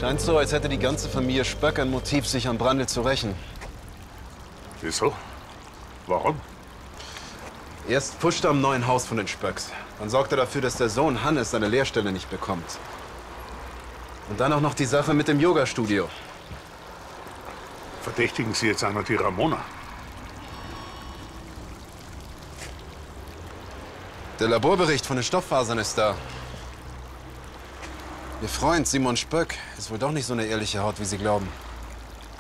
Scheint so, als hätte die ganze Familie Spöck ein Motiv, sich an Brandl zu rächen. Wieso? Warum? Erst pfuscht er am neuen Haus von den Spöcks. Dann sorgt er dafür, dass der Sohn Hannes seine Lehrstelle nicht bekommt. Und dann auch noch die Sache mit dem Yoga-Studio. Verdächtigen Sie jetzt einer die Ramona? Der Laborbericht von den Stofffasern ist da. Ihr Freund Simon Spöck ist wohl doch nicht so eine ehrliche Haut, wie Sie glauben.